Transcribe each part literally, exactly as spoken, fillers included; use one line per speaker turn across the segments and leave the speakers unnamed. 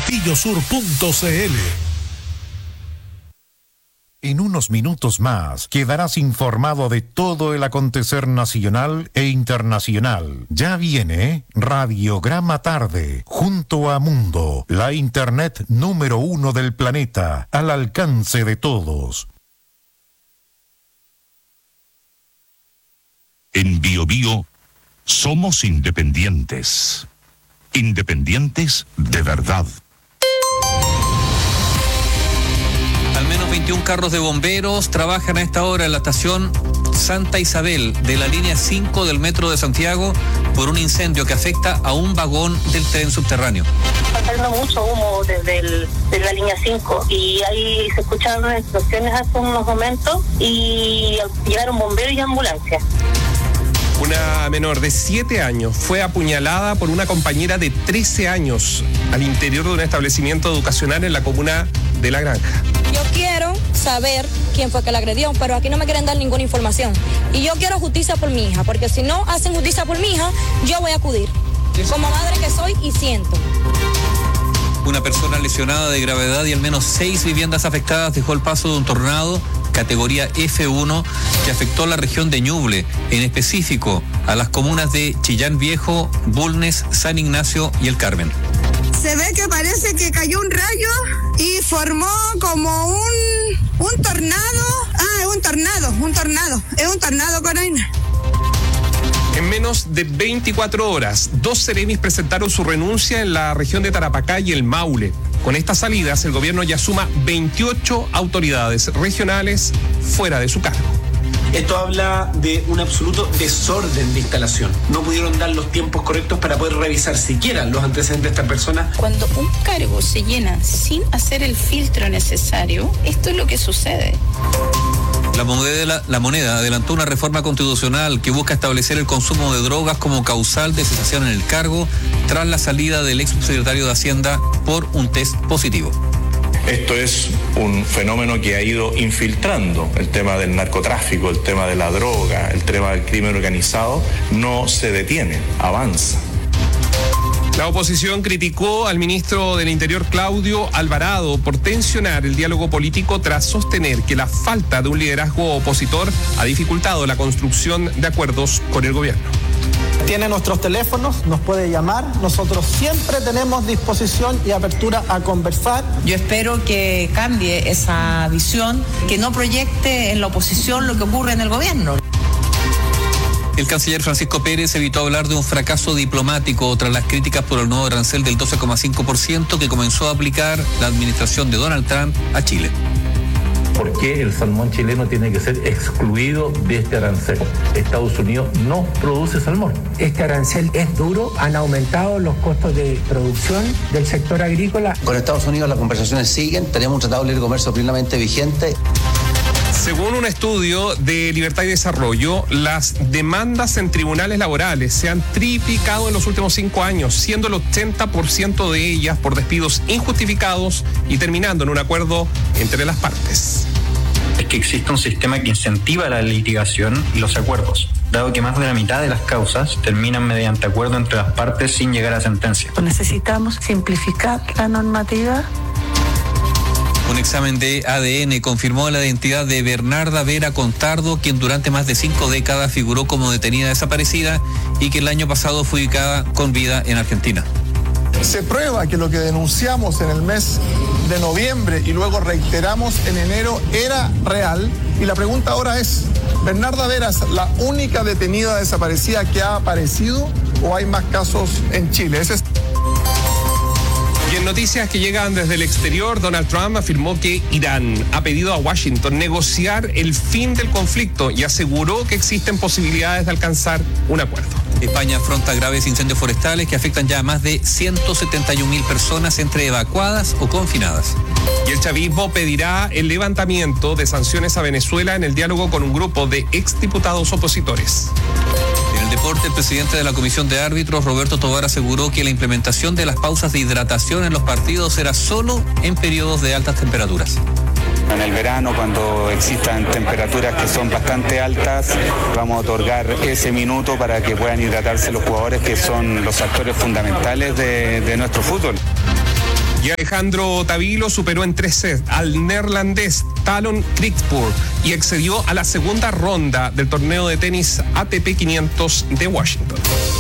saltillo sur punto c l. En unos minutos más quedarás informado de todo el acontecer nacional e internacional. Ya viene Radiograma Tarde, junto a Mundo, la internet número uno del planeta, al alcance de todos.
En Bio Bio somos independientes. Independientes de verdad.
Al menos veintiún carros de bomberos trabajan a esta hora en la estación Santa Isabel de la línea cinco del Metro de Santiago por un incendio que afecta a un vagón del tren subterráneo.
Está saliendo mucho humo desde el, de la línea cinco y ahí se escucharon unas explosiones hace unos momentos y llegaron bomberos y ambulancias.
Una menor de siete años fue apuñalada por una compañera de trece años al interior de un establecimiento educacional en la comuna de La Granja.
Yo quiero saber quién fue que la agredió, pero aquí no me quieren dar ninguna información. Y yo quiero justicia por mi hija, porque si no hacen justicia por mi hija, yo voy a acudir. Como madre que soy y siento.
Una persona lesionada de gravedad y al menos seis viviendas afectadas dejó el paso de un tornado categoría F uno que afectó a la región de Ñuble, en específico a las comunas de Chillán Viejo, Bulnes, San Ignacio y El Carmen.
Se ve que parece que cayó un rayo y formó como un, un tornado. Ah, es un tornado, un tornado, es un tornado, Corina.
En menos de veinticuatro horas, dos seremis presentaron su renuncia en la región de Tarapacá y el Maule. Con estas salidas, el gobierno ya suma veintiocho autoridades regionales fuera de su cargo.
Esto habla de un absoluto desorden de instalación. No pudieron dar los tiempos correctos para poder revisar siquiera los antecedentes de esta persona.
Cuando un cargo se llena sin hacer el filtro necesario, esto es lo que sucede.
La moneda, la moneda adelantó una reforma constitucional que busca establecer el consumo de drogas como causal de cesación en el cargo tras la salida del ex subsecretario de Hacienda por un test positivo.
Esto es un fenómeno que ha ido infiltrando el tema del narcotráfico, el tema de la droga, el tema del crimen organizado, no se detiene, avanza.
La oposición criticó al ministro del Interior, Claudio Alvarado, por tensionar el diálogo político tras sostener que la falta de un liderazgo opositor ha dificultado la construcción de acuerdos con el gobierno.
Tiene nuestros teléfonos, nos puede llamar. Nosotros siempre tenemos disposición y apertura a conversar.
Yo espero que cambie esa visión, que no proyecte en la oposición lo que ocurre en el gobierno.
El canciller Francisco Pérez evitó hablar de un fracaso diplomático tras las críticas por el nuevo arancel del doce coma cinco por ciento que comenzó a aplicar la administración de Donald Trump a Chile.
¿Por qué el salmón chileno tiene que ser excluido de este arancel? Estados Unidos no produce salmón.
Este arancel es duro, han aumentado los costos de producción del sector agrícola.
Con Estados Unidos las conversaciones siguen, tenemos un tratado de libre comercio plenamente vigente.
Según un estudio de Libertad y Desarrollo, las demandas en tribunales laborales se han triplicado en los últimos cinco años, siendo el ochenta por ciento de ellas por despidos injustificados y terminando en un acuerdo entre las partes.
Es que existe un sistema que incentiva la litigación y los acuerdos, dado que más de la mitad de las causas terminan mediante acuerdo entre las partes sin llegar a sentencia.
Necesitamos simplificar la normativa.
Un examen de A D N confirmó la identidad de Bernarda Vera Contardo, quien durante más de cinco décadas figuró como detenida desaparecida y que el año pasado fue ubicada con vida en Argentina.
Se prueba que lo que denunciamos en el mes de noviembre y luego reiteramos en enero era real. Y la pregunta ahora es, ¿Bernarda Vera es la única detenida desaparecida que ha aparecido o hay más casos en Chile? Ese es...
Y en noticias que llegan desde el exterior, Donald Trump afirmó que Irán ha pedido a Washington negociar el fin del conflicto y aseguró que existen posibilidades de alcanzar un acuerdo.
España afronta graves incendios forestales que afectan ya a más de ciento setenta y un mil personas entre evacuadas o confinadas.
Y el chavismo pedirá el levantamiento de sanciones a Venezuela en el diálogo con un grupo de exdiputados opositores.
En el deporte, el presidente de la Comisión de Árbitros, Roberto Tovar, aseguró que la implementación de las pausas de hidratación en los partidos será solo en periodos de altas temperaturas.
En el verano, cuando existan temperaturas que son bastante altas, vamos a otorgar ese minuto para que puedan hidratarse los jugadores que son los actores fundamentales de, de nuestro fútbol.
Y Alejandro Tavilo superó en tres sets al neerlandés Talon Kriksburg y accedió a la segunda ronda del torneo de tenis A T P quinientos de Washington.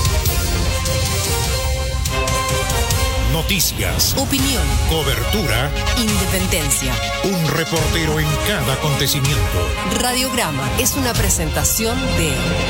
Noticias,
opinión,
cobertura,
independencia.
Un reportero en cada acontecimiento.
Radiograma es una presentación de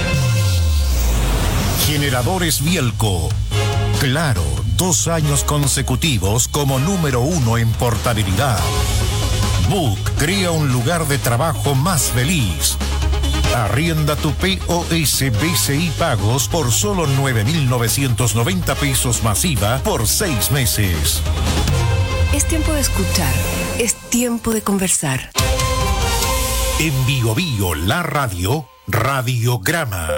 Generadores Bielco. Claro, dos años consecutivos como número uno en portabilidad. Book crea un lugar de trabajo más feliz. Arrienda tu P O S B C I Pagos por solo nueve mil novecientos noventa pesos masiva por seis meses.
Es tiempo de escuchar, es tiempo de conversar.
En Bio Bio, la radio, Radiograma.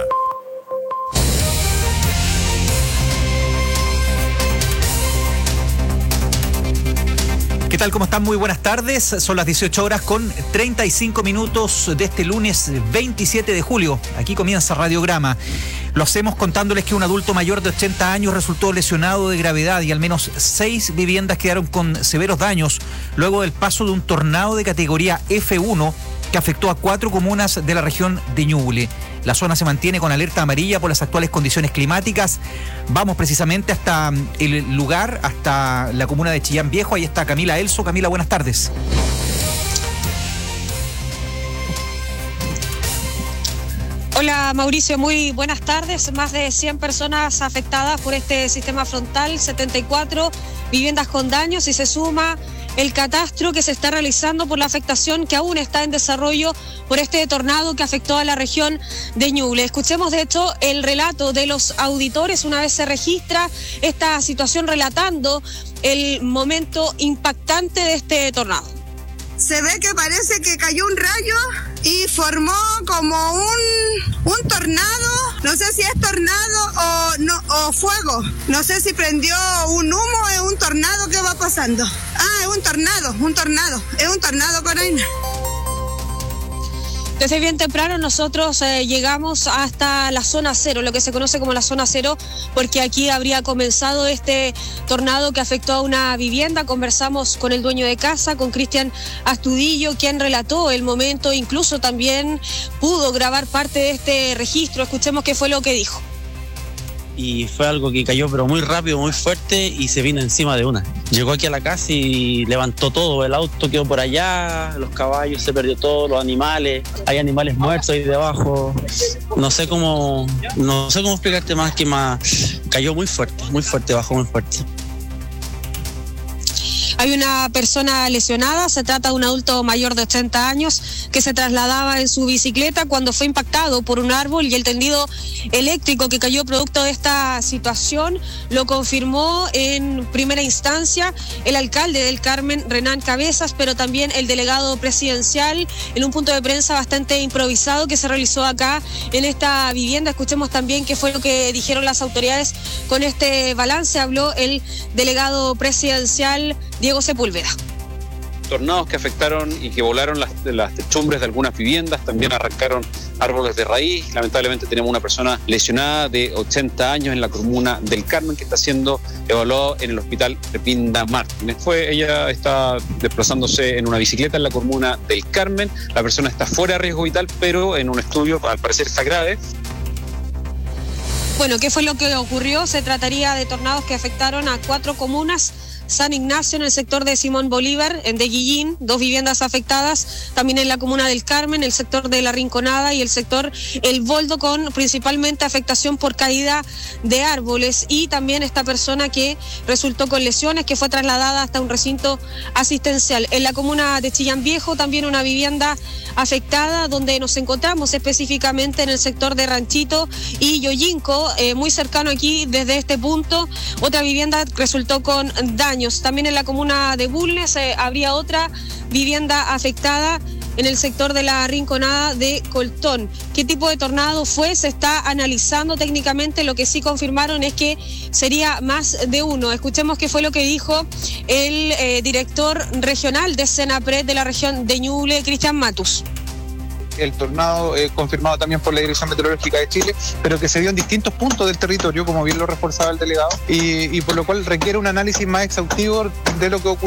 ¿Qué tal? ¿Cómo están? Muy buenas tardes. Son las dieciocho horas con treinta y cinco minutos de este lunes veintisiete de julio. Aquí comienza Radiograma. Lo hacemos contándoles que un adulto mayor de ochenta años resultó lesionado de gravedad y al menos seis viviendas quedaron con severos daños luego del paso de un tornado de categoría F uno que afectó a cuatro comunas de la región de Ñuble. La zona se mantiene con alerta amarilla por las actuales condiciones climáticas. Vamos precisamente hasta el lugar, hasta la comuna de Chillán Viejo. Ahí está Camila Elso. Camila, buenas tardes.
Hola Mauricio, muy buenas tardes. Más de cien personas afectadas por este sistema frontal, setenta y cuatro viviendas con daños y se suma el catastro que se está realizando por la afectación que aún está en desarrollo por este tornado que afectó a la región de Ñuble. Escuchemos de hecho el relato de los auditores una vez se registra esta situación relatando el momento impactante de este tornado.
Se ve que parece que cayó un rayo y formó como un, un tornado. No sé si es tornado o, no, o fuego. No sé si prendió un humo o es un tornado que va pasando. Ah, es un tornado, un tornado. Es un tornado, Coraina.
Desde bien temprano nosotros eh, llegamos hasta la zona cero, lo que se conoce como la zona cero, porque aquí habría comenzado este tornado que afectó a una vivienda. Conversamos con el dueño de casa, con Cristian Astudillo, quien relató el momento, incluso también pudo grabar parte de este registro. Escuchemos qué fue lo que dijo.
Y fue algo que cayó pero muy rápido, muy fuerte y se vino encima de una. Llegó aquí a la casa y levantó todo, el auto quedó por allá, los caballos, se perdió todo, los animales, hay animales muertos ahí debajo. No sé cómo, no sé cómo explicarte más que más, cayó muy fuerte, muy fuerte, bajó muy fuerte.
Hay una persona lesionada, se trata de un adulto mayor de ochenta años que se trasladaba en su bicicleta cuando fue impactado por un árbol y el tendido eléctrico que cayó producto de esta situación lo confirmó en primera instancia el alcalde del Carmen, Renán Cabezas, pero también el delegado presidencial en un punto de prensa bastante improvisado que se realizó acá en esta vivienda. Escuchemos también qué fue lo que dijeron las autoridades con este balance. Habló el delegado presidencial Diego Sepúlveda.
Tornados que afectaron y que volaron las, las techumbres de algunas viviendas, también arrancaron árboles de raíz. Lamentablemente tenemos una persona lesionada de ochenta años en la comuna del Carmen que está siendo evaluado en el hospital de Pinda Martínez. Fue, ella está desplazándose en una bicicleta en la comuna del Carmen. La persona está fuera de riesgo vital, pero en un estudio al parecer está grave.
Bueno, ¿qué fue lo que ocurrió? Se trataría de tornados que afectaron a cuatro comunas. San Ignacio en el sector de Simón Bolívar, en de Guillín, dos viviendas afectadas, también en la comuna del Carmen, el sector de La Rinconada y el sector El Boldo, con principalmente afectación por caída de árboles, y también esta persona que resultó con lesiones, que fue trasladada hasta un recinto asistencial. En la comuna de Chillán Viejo también una vivienda afectada, donde nos encontramos específicamente en el sector de Ranchito y Yoyinco, eh, muy cercano aquí desde este punto, otra vivienda resultó con daño. También en la comuna de Bulnes eh, habría otra vivienda afectada en el sector de La Rinconada de Coltón. ¿Qué tipo de tornado fue? Se está analizando técnicamente. Lo que sí confirmaron es que sería más de uno. Escuchemos qué fue lo que dijo el eh, director regional de Senapred de la región de Ñuble, Cristian Matus.
el tornado eh, confirmado también por la Dirección Meteorológica de Chile, pero que se dio en distintos puntos del territorio, como bien lo reforzaba el delegado, y, y por lo cual requiere un análisis más exhaustivo de lo que ocurre